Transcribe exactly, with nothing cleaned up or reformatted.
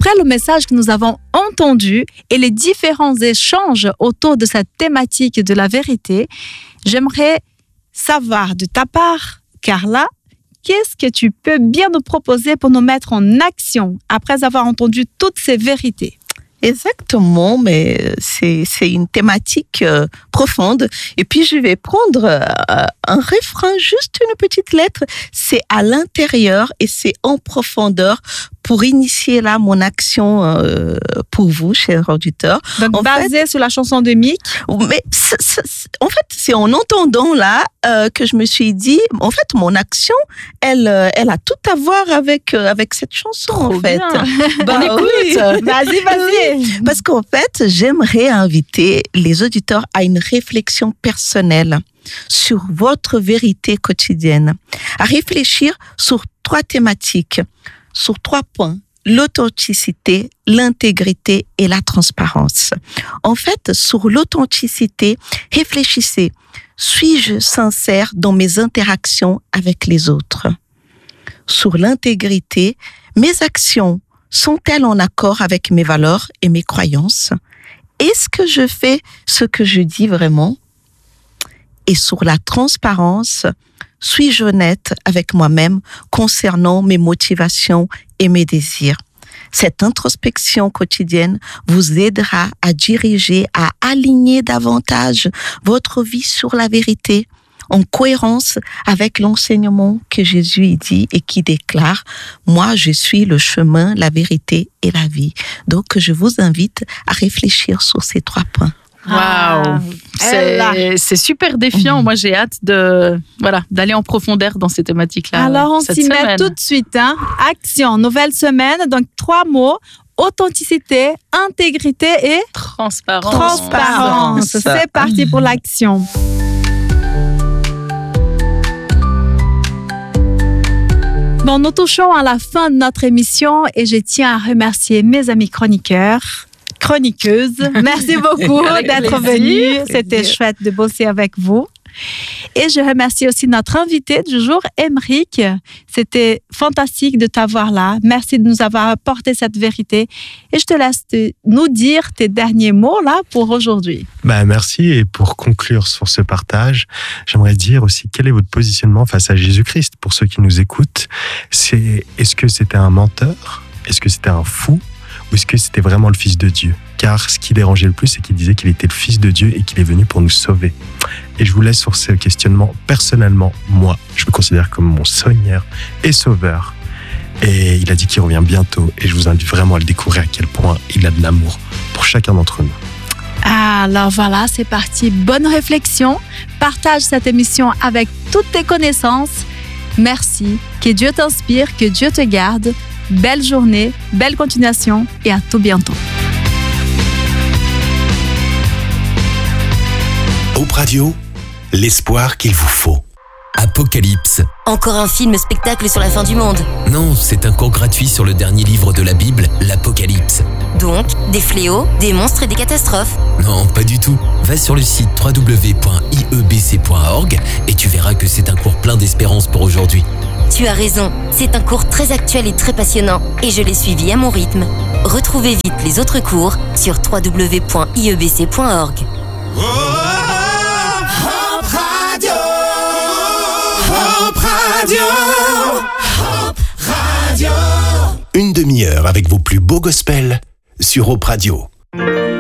Après le message que nous avons entendu et les différents échanges autour de cette thématique de la vérité, j'aimerais savoir de ta part, Carla, qu'est-ce que tu peux bien nous proposer pour nous mettre en action après avoir entendu toutes ces vérités? Exactement, mais c'est, c'est une thématique euh, profonde. Et puis, je vais prendre euh, un refrain, juste une petite lettre. C'est à l'intérieur et c'est en profondeur pour initier là mon action euh, pour vous, chers auditeurs. Donc, en basé fait, sur la chanson de Mick. Mais c'est, c'est, en fait, c'est en entendant là euh, que je me suis dit, en fait, mon action, elle, euh, elle a tout à voir avec euh, avec cette chanson. Trop en fait. Bah, On écoute. oui. Vas-y, vas-y. Oui. Parce qu'en fait, j'aimerais inviter les auditeurs à une réflexion personnelle sur votre vérité quotidienne, à réfléchir sur trois thématiques, sur trois points: l'authenticité, l'intégrité et la transparence. En fait, sur l'authenticité, réfléchissez. Suis-je sincère dans mes interactions avec les autres? Sur l'intégrité, mes actions sont-elles en accord avec mes valeurs et mes croyances? Est-ce que je fais ce que je dis vraiment? Et sur la transparence, suis-je honnête avec moi-même concernant mes motivations et mes désirs? Cette introspection quotidienne vous aidera à diriger, à aligner davantage votre vie sur la vérité, en cohérence avec l'enseignement que Jésus dit et qui déclare « Moi, je suis le chemin, la vérité et la vie ». Donc, je vous invite à réfléchir sur ces trois points. Waouh, Ah, c'est, c'est super défiant. Mmh. Moi, j'ai hâte de voilà d'aller en profondeur dans ces thématiques-là. Alors, on cette s'y semaine. met tout de suite. Hein. Action, nouvelle semaine. Donc, trois mots: authenticité, intégrité et transparence. transparence. C'est parti pour l'action. Bon, nous touchons à la fin de notre émission et je tiens à remercier mes amis chroniqueurs, chroniqueuses. Merci beaucoup d'être venus. C'était chouette de bosser avec vous. Et je remercie aussi notre invité du jour, Émeric. C'était fantastique de t'avoir là. Merci de nous avoir apporté cette vérité. Et je te laisse te, nous dire tes derniers mots là pour aujourd'hui. Bah, merci. Et pour conclure sur ce partage, j'aimerais dire aussi quel est votre positionnement face à Jésus-Christ pour ceux qui nous écoutent. C'est, est-ce que c'était un menteur? Est-ce que c'était un fou? Ou est-ce que c'était vraiment le Fils de Dieu? Car ce qui dérangeait le plus, c'est qu'il disait qu'il était le Fils de Dieu et qu'il est venu pour nous sauver. Et je vous laisse sur ce questionnement. Personnellement, moi, je me considère comme mon Seigneur et Sauveur. Et il a dit qu'il revient bientôt. Et je vous invite vraiment à le découvrir à quel point il a de l'amour pour chacun d'entre nous. Alors voilà, c'est parti. Bonne réflexion. Partage cette émission avec toutes tes connaissances. Merci. Que Dieu t'inspire, que Dieu te garde. Belle journée, belle continuation et à tout bientôt. Hope Radio, l'espoir qu'il vous faut. Apocalypse. Encore un film-spectacle sur la fin du monde. Non, c'est un cours gratuit sur le dernier livre de la Bible, l'Apocalypse. Donc, des fléaux, des monstres et des catastrophes. Non, pas du tout. Va sur le site w w w point i e b c point org et tu verras que c'est un cours plein d'espérance pour aujourd'hui. Tu as raison, c'est un cours très actuel et très passionnant, et je l'ai suivi à mon rythme. Retrouvez vite les autres cours sur w w w point i e b c point org. Oh, Hope Radio, Hope Radio, Hope Radio. Une demi-heure avec vos plus beaux gospels sur Hope Radio.